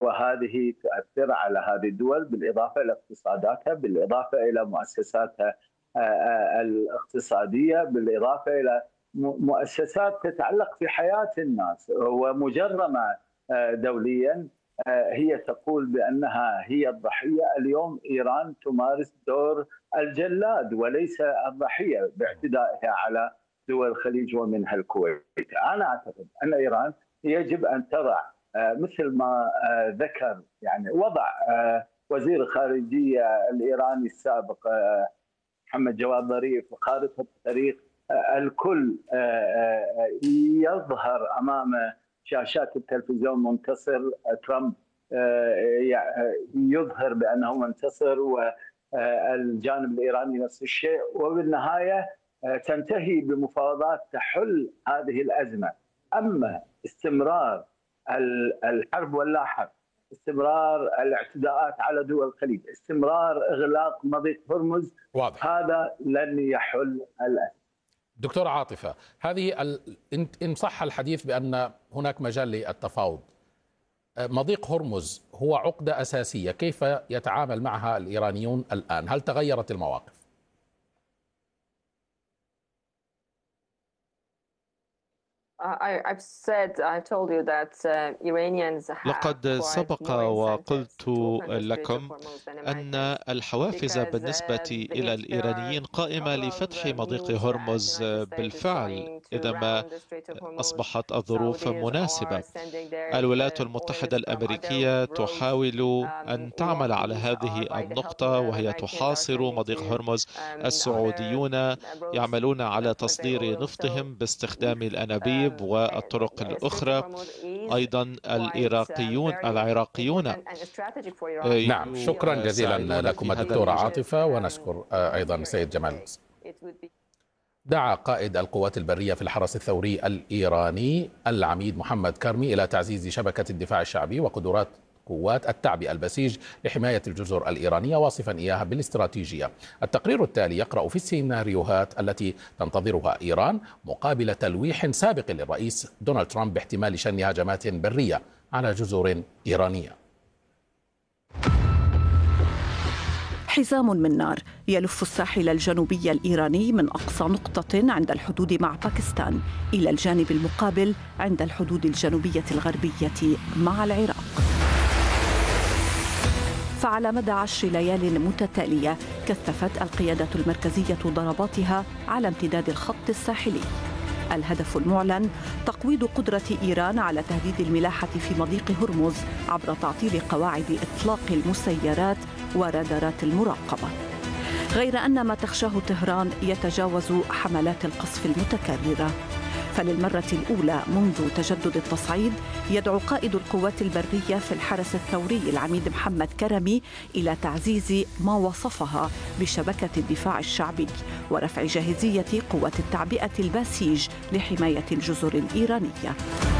وهذه تؤثر على هذه الدول بالإضافة إلى اقتصاداتها، بالإضافة إلى مؤسساتها الاقتصادية، بالإضافة إلى مؤسسات تتعلق في حياة الناس ومجرمة دوليا. هي تقول بأنها هي الضحية. اليوم إيران تمارس دور الجلاد وليس الضحية باعتدائها على دول الخليج ومنها الكويت. أنا أعتقد أن إيران يجب أن تضع مثل ما ذكر، يعني وضع وزير الخارجية الإيراني السابق محمد جواد ظريف خارطة الطريق. الكل يظهر أمام شاشات التلفزيون منتصر، ترامب يظهر بأنه منتصر والجانب الإيراني نفس الشيء، وبالنهاية تنتهي بمفاوضات تحل هذه الأزمة. أما استمرار الحرب واللا حرب، استمرار الاعتداءات على دول الخليج، استمرار إغلاق مضيق هرمز، واضح هذا لن يحل الأزمة. دكتور عاطفة، هذه إن صح الحديث بأن هناك مجال للتفاوض، مضيق هرمز هو عقدة أساسية، كيف يتعامل معها الإيرانيون الآن؟ هل تغيرت المواقف؟ لقد سبق وقلت لكم أن الحوافز بالنسبة إلى الإيرانيين قائمة لفتح مضيق هرمز بالفعل إذا ما أصبحت الظروف مناسبة. الولايات المتحدة الأمريكية تحاول أن تعمل على هذه النقطة وهي تحاصر مضيق هرمز. السعوديون يعملون على تصدير نفطهم باستخدام الأنابيب والطرق الأخرى. أيضا العراقيون نعم، شكرا جزيلا لكم الدكتورة عاطفة، ونشكر أيضا سيد جمال. دعا قائد القوات البرية في الحرس الثوري الإيراني العميد محمد كرمي إلى تعزيز شبكة الدفاع الشعبي وقدرات قوات التعبئة البسيج لحماية الجزر الإيرانية، واصفا إياها بالاستراتيجية. التقرير التالي يقرأ في السيناريوهات التي تنتظرها إيران مقابل تلويح سابق للرئيس دونالد ترامب باحتمال شن هجمات برية على جزر إيرانية. حزام من نار يلف الساحل الجنوبي الإيراني من أقصى نقطة عند الحدود مع باكستان إلى الجانب المقابل عند الحدود الجنوبية الغربية مع العراق. فعلى مدى 10 ليال متتالية كثفت القيادة المركزية ضرباتها على امتداد الخط الساحلي. الهدف المعلن تقويض قدرة إيران على تهديد الملاحة في مضيق هرمز عبر تعطيل قواعد إطلاق المسيرات ورادارات المراقبة. غير أن ما تخشاه طهران يتجاوز حملات القصف المتكررة. فللمرة الأولى منذ تجدد التصعيد يدعو قائد القوات البرية في الحرس الثوري العميد محمد كرمي إلى تعزيز ما وصفها بشبكة الدفاع الشعبي ورفع جاهزية قوات التعبئة الباسيج لحماية الجزر الإيرانية.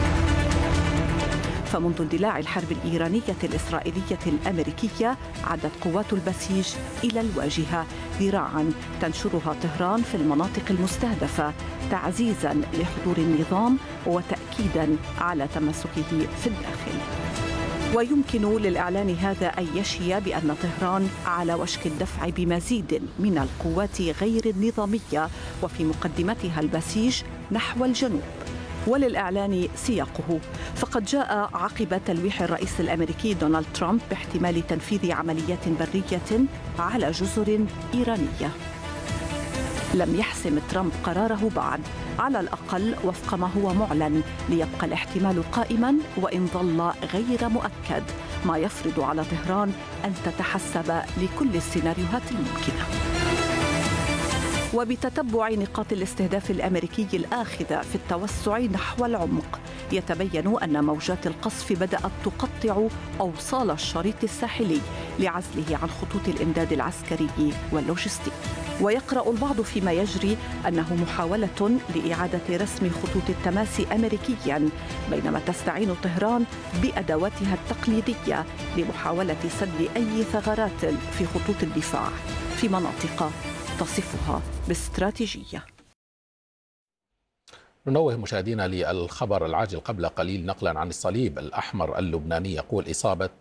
فمنذ اندلاع الحرب الإيرانية الإسرائيلية الأمريكية عادت قوات البسيج إلى الواجهة ذراعاً تنشرها طهران في المناطق المستهدفة تعزيزاً لحضور النظام وتأكيداً على تمسكه في الداخل. ويمكن للإعلان هذا أن يشي بأن طهران على وشك الدفع بمزيد من القوات غير النظامية وفي مقدمتها البسيج نحو الجنوب. وللإعلان سياقه، فقد جاء عقب تلويح الرئيس الأمريكي دونالد ترامب باحتمال تنفيذ عمليات برية على جزر إيرانية. لم يحسم ترامب قراره بعد، على الأقل وفق ما هو معلن، ليبقى الاحتمال قائما وإن ظل غير مؤكد، ما يفرض على طهران أن تتحسب لكل السيناريوهات الممكنة. وبتتبع نقاط الاستهداف الأمريكي الآخذة في التوسع نحو العمق يتبين أن موجات القصف بدأت تقطع أوصال الشريط الساحلي لعزله عن خطوط الإمداد العسكري واللوجستي. ويقرأ البعض فيما يجري أنه محاولة لإعادة رسم خطوط التماس أمريكياً، بينما تستعين طهران بأدواتها التقليدية لمحاولة سد أي ثغرات في خطوط الدفاع في مناطق تصفها باستراتيجية. ننوه مشاهدينا للخبر العاجل قبل قليل نقلا عن الصليب الأحمر اللبناني، يقول إصابة